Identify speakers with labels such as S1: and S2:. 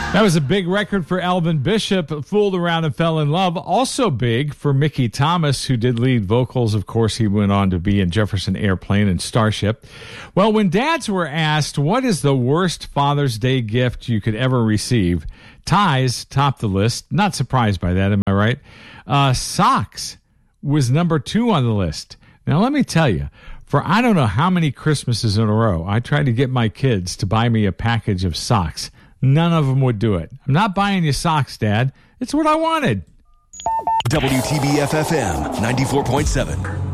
S1: That was a big record for Elvin Bishop, Fooled Around and Fell in Love. Also big for Mickey Thomas, who did lead vocals. Of course, he went on to be in Jefferson Airplane and Starship. Well, when dads were asked, what is the worst Father's Day gift you could ever receive? Ties topped the list. Not surprised by that, am I right? Socks was number 2 on the list. Now, let me tell you, for I don't know how many Christmases in a row, I tried to get my kids to buy me a package of socks. None of them would do it. I'm not buying you socks, Dad. It's what I wanted.
S2: WTBF FM 94.7.